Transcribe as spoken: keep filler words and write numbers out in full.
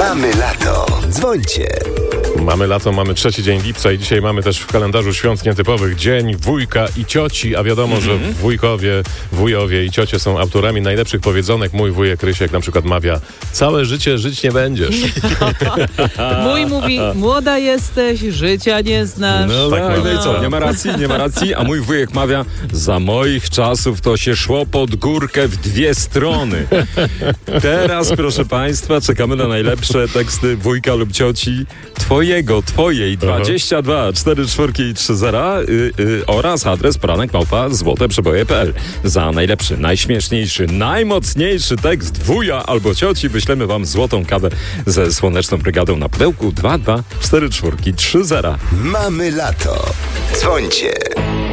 Mamy lato. Dzwońcie. Mamy lato, mamy trzeci dzień lipca i dzisiaj mamy też w kalendarzu świąt nietypowych dzień wujka i cioci, a wiadomo, mm-hmm. że wujkowie, wujowie i ciocie są autorami najlepszych powiedzonek. Mój wujek Rysiek na przykład mawia: całe życie żyć nie będziesz. Mój mówi: młoda jesteś, życia nie znasz. No tak, no, no i co, nie ma racji, nie ma racji, a mój wujek mawia: za moich czasów to się szło pod górkę w dwie strony. Teraz, proszę państwa, czekamy na najlepsze teksty wujka lub cioci twojego, twojej, dwadzieścia dwa cztery cztery trzy zero y, y, oraz adres poranek małpa złote przeboje kropka p l. Za najlepszy, najśmieszniejszy, najmocniejszy tekst wuja albo cioci wyślemy wam złotą kawę ze Słoneczną Brygadą na pudełku dwa dwa cztery cztery trzy zero. Mamy lato. Dzwońcie.